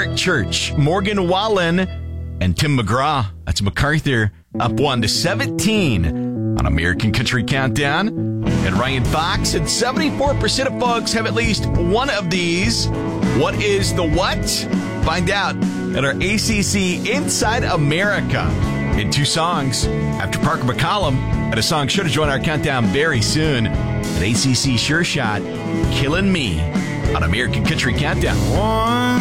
Favorite Church, Morgan Wallen and Tim McGraw. That's MacArthur. Up 1 to 17 on American Country Countdown. And Ryan Fox and 74% of folks have at least one of these. What is the what? Find out at our ACC Inside America in 2 songs. After Parker McCollum and a song sure to join our countdown very soon. At ACC Sure Shot, Killing Me on American Country Countdown.